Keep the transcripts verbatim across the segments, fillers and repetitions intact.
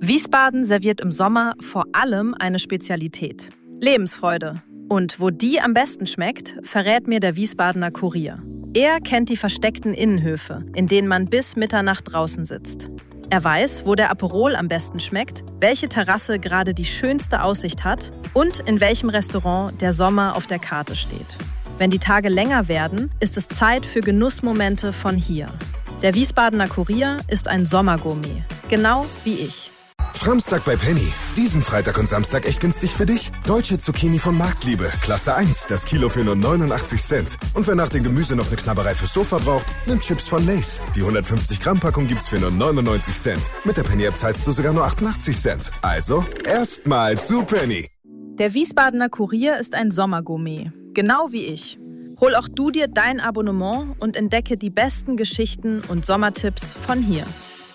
Wiesbaden serviert im Sommer vor allem eine Spezialität: Lebensfreude. Und wo die am besten schmeckt, verrät mir der Wiesbadener Kurier. Er kennt die versteckten Innenhöfe, in denen man bis Mitternacht draußen sitzt. Er weiß, wo der Aperol am besten schmeckt, welche Terrasse gerade die schönste Aussicht hat und in welchem Restaurant der Sommer auf der Karte steht. Wenn die Tage länger werden, ist es Zeit für Genussmomente von hier. Der Wiesbadener Kurier ist ein Sommergourmet, genau wie ich. Framstag bei Penny. Diesen Freitag und Samstag echt günstig für dich. Deutsche Zucchini von Marktliebe. Klasse eins. Das Kilo für nur neunundachtzig Cent. Und wer nach dem Gemüse noch eine Knabberei fürs Sofa braucht, nimmt Chips von Lay's. Die hundertfünfzig Gramm Packung gibt's für nur neunundneunzig Cent. Mit der Penny-App zahlst du sogar nur achtundachtzig Cent. Also, erstmal zu Penny. Der Wiesbadener Kurier ist ein Sommergourmet, genau wie ich. Hol auch du dir dein Abonnement und entdecke die besten Geschichten und Sommertipps von hier.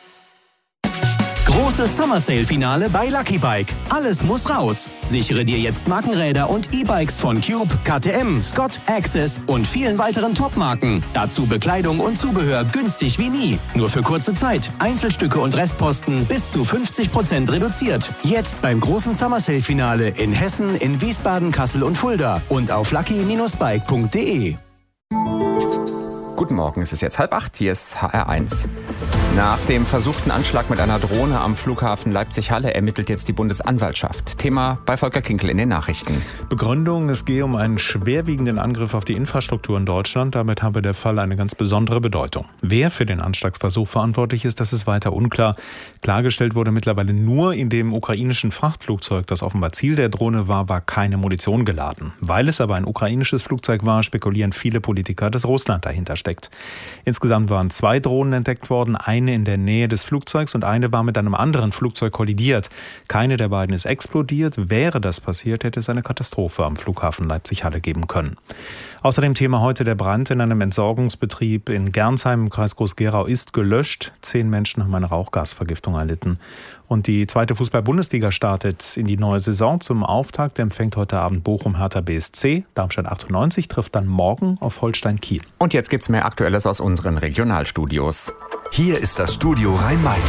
Großes Summer Sale Finale bei Lucky Bike. Alles muss raus. Sichere dir jetzt Markenräder und E-Bikes von Cube, K T M, Scott, Access und vielen weiteren Top-Marken. Dazu Bekleidung und Zubehör günstig wie nie. Nur für kurze Zeit. Einzelstücke und Restposten bis zu fünfzig Prozent reduziert. Jetzt beim großen Summer Sale Finale in Hessen, in Wiesbaden, Kassel und Fulda und auf lucky Bindestrich bike punkt de. Guten Morgen, es ist jetzt halb acht, hier ist H R eins. Nach dem versuchten Anschlag mit einer Drohne am Flughafen Leipzig-Halle ermittelt jetzt die Bundesanwaltschaft. Thema bei Volker Kinkel in den Nachrichten. Begründung, es gehe um einen schwerwiegenden Angriff auf die Infrastruktur in Deutschland. Damit habe der Fall eine ganz besondere Bedeutung. Wer für den Anschlagsversuch verantwortlich ist, das ist weiter unklar. Klargestellt wurde mittlerweile nur, in dem ukrainischen Frachtflugzeug, das offenbar Ziel der Drohne war, war keine Munition geladen. Weil es aber ein ukrainisches Flugzeug war, spekulieren viele Politiker, dass Russland dahinter steckt. Insgesamt waren zwei Drohnen entdeckt worden, eine in der Nähe des Flugzeugs und eine war mit einem anderen Flugzeug kollidiert. Keine der beiden ist explodiert. Wäre das passiert, hätte es eine Katastrophe am Flughafen Leipzig-Halle geben können. Außerdem Thema heute: der Brand in einem Entsorgungsbetrieb in Gernsheim im Kreis Groß-Gerau ist gelöscht. Zehn Menschen haben eine Rauchgasvergiftung erlitten. Und die zweite Fußball-Bundesliga startet in die neue Saison. Zum Auftakt empfängt heute Abend Bochum Hertha B S C. Darmstadt achtundneunzig trifft dann morgen auf Holstein Kiel. Und jetzt gibt's mehr Aktuelles aus unseren Regionalstudios. Hier ist das Studio Rhein-Main.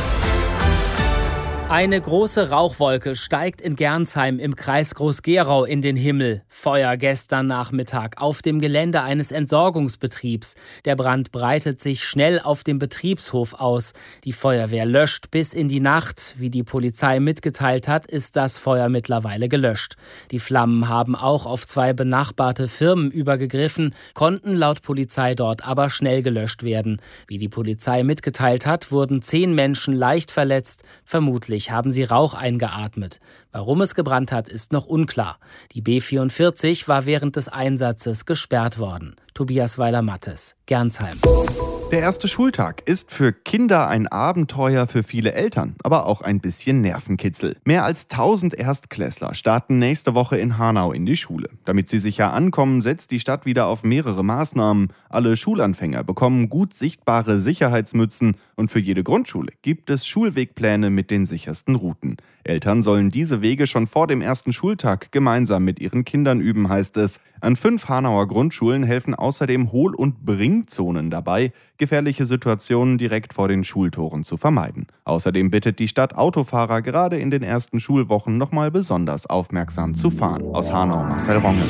Eine große Rauchwolke steigt in Gernsheim im Kreis Groß-Gerau in den Himmel. Feuer gestern Nachmittag auf dem Gelände eines Entsorgungsbetriebs. Der Brand breitet sich schnell auf dem Betriebshof aus. Die Feuerwehr löscht bis in die Nacht. Wie die Polizei mitgeteilt hat, ist das Feuer mittlerweile gelöscht. Die Flammen haben auch auf zwei benachbarte Firmen übergegriffen, konnten laut Polizei dort aber schnell gelöscht werden. Wie die Polizei mitgeteilt hat, wurden zehn Menschen leicht verletzt, vermutlich haben sie Rauch eingeatmet. Warum es gebrannt hat, ist noch unklar. Die B vierundvierzig war während des Einsatzes gesperrt worden. Tobias Weiler-Mattes, Gernsheim. Der erste Schultag ist für Kinder ein Abenteuer, für viele Eltern, aber auch ein bisschen Nervenkitzel. Mehr als tausend Erstklässler starten nächste Woche in Hanau in die Schule. Damit sie sicher ankommen, setzt die Stadt wieder auf mehrere Maßnahmen. Alle Schulanfänger bekommen gut sichtbare Sicherheitsmützen und für jede Grundschule gibt es Schulwegpläne mit den sichersten Routen. Eltern sollen diese Wege schon vor dem ersten Schultag gemeinsam mit ihren Kindern üben, heißt es. An fünf Hanauer Grundschulen helfen außerdem Hohl- und Bringzonen dabei, gefährliche Situationen direkt vor den Schultoren zu vermeiden. Außerdem bittet die Stadt Autofahrer gerade in den ersten Schulwochen nochmal besonders aufmerksam zu fahren. Aus Hanau, Marcel Ronge.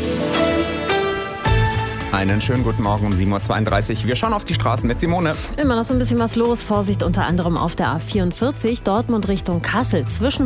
Einen schönen guten Morgen um sieben Uhr zweiunddreißig. Wir schauen auf die Straßen mit Simone. Immer noch so ein bisschen was los. Vorsicht unter anderem auf der A vierundvierzig, Dortmund Richtung Kassel. Zwischen